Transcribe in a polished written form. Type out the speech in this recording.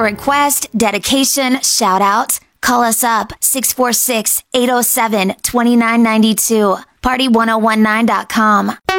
request, dedication, shout out, call us up 646-807-2992. Party1019.com.